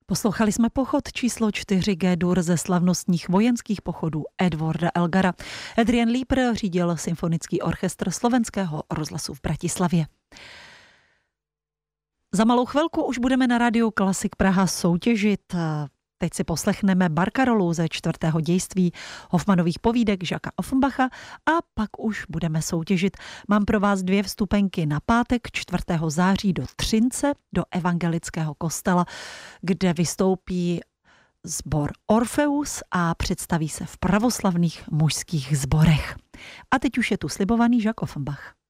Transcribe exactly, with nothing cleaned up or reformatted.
Poslouchali jsme pochod číslo čtyři G-dur ze slavnostních vojenských pochodů Edwarda Elgara. Adrian Lieper řídil symfonický orchestr Slovenského rozhlasu v Bratislavě. Za malou chvilku už budeme na Rádiu Klasik Praha soutěžit. Teď si poslechneme Barkarolu ze čtvrtého dějství Hoffmanových povídek Žaka Offenbacha a pak už budeme soutěžit. Mám pro vás dvě vstupenky na pátek čtvrtého září do Třince, do evangelického kostela, kde vystoupí sbor Orfeus a představí se v pravoslavných mužských sborech. A teď už je tu slibovaný Žak Offenbach.